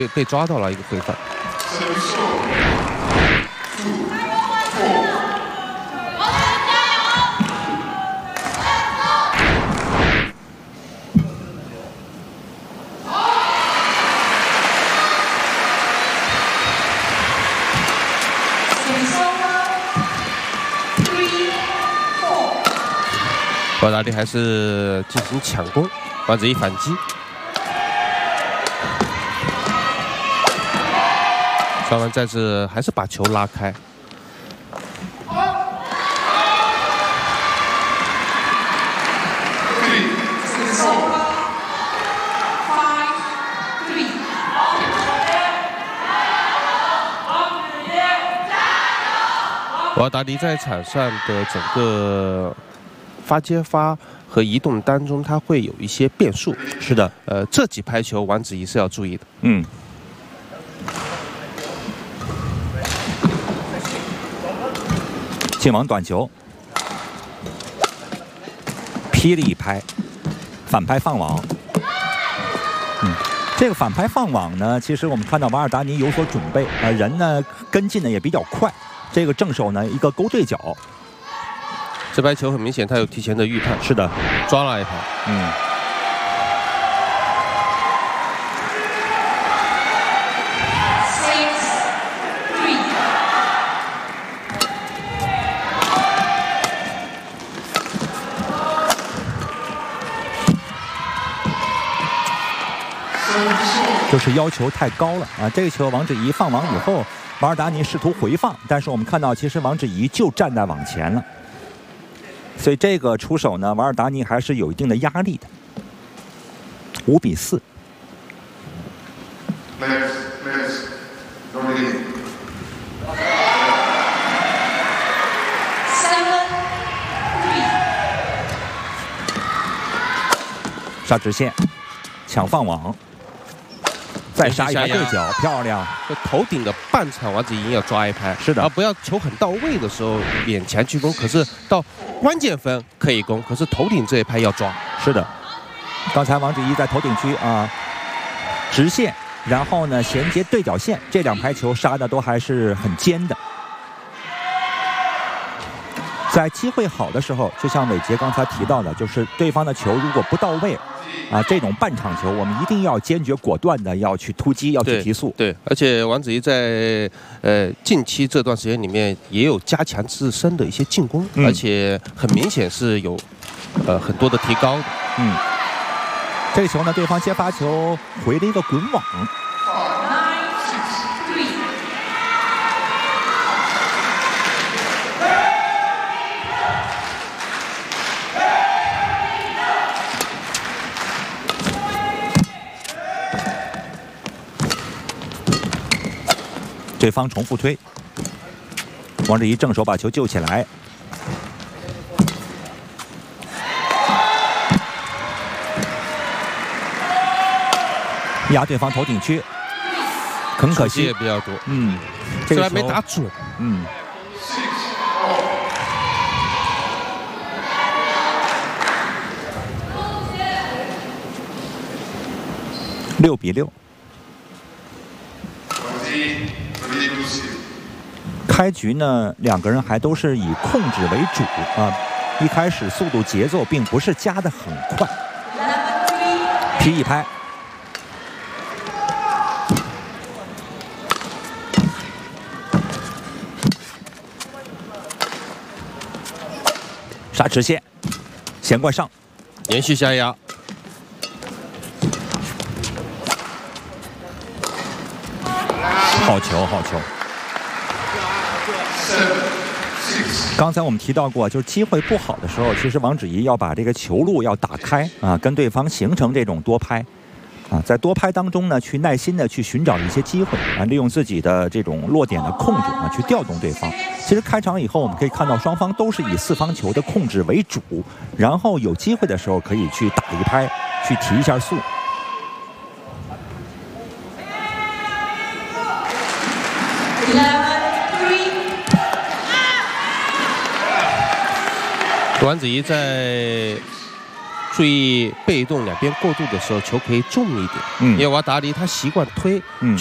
被抓到了一个回犯。保加利还是进行抢攻，王子怡反击。双方再次还是把球拉开。保加利在场上的整个发接发和移动当中，它会有一些变数。 是的， 这几拍球王子怡是要注意的。 进网短球，劈了一拍，反拍放网。这个反拍放网呢，其实我们看到瓦尔达尼有所准备啊，人呢跟进的也比较快。这个正手呢一个勾对角， 这拍球很明显他有提前的预判。 是的， 抓了一拍。 就是要求太高了啊！这个球王芷怡放网以后，瓦尔达尼试图回放，但是我们看到其实王芷怡就站在网前了，所以这个出手呢，瓦尔达尼还是有一定的压力的。5比4。杀直线，抢放网。再杀一拍对角，漂亮！ 这头顶的半场，王子怡要抓一拍， 是的， 而不要球很到位的时候勉强去攻，可是到关键分可以攻，可是头顶这一拍要抓。 是的，刚才王芷怡在头顶区啊，直线，然后呢衔接对角线，这2拍球杀的都还是很尖的。在机会好的时候，就像伟杰刚才提到的，就是对方的球如果不到位。这种半场球，我们一定要坚决果断的要去突击，要去提速。 对，而且王子怡在近期这段时间里面也有加强自身的一些进攻，而且很明显是有很多的提高的。 这个球呢，对方先发球回了一个滚网。对方重复推，王芷怡正手把球救起来，压对方头顶区，很可惜也比较多。 这个还没打准。 6比6。开局呢，2个人还都是以控制为主啊，一开始速度节奏并不是加得很快。劈一拍，杀直线，闲怪上， 连续下压。 好球，好球！刚才我们提到过，就是机会不好的时候，其实王芷怡要把这个球路要打开啊，跟对方形成这种多拍啊，在多拍当中呢，去耐心的去寻找一些机会啊，利用自己的这种落点的控制啊，去调动对方。其实开场以后，我们可以看到双方都是以4方球的控制为主，然后有机会的时候可以去打一拍，去提一下速。 王子怡在注意被动两边过渡的时候，球可以重一点。因为瓦达里他习惯推，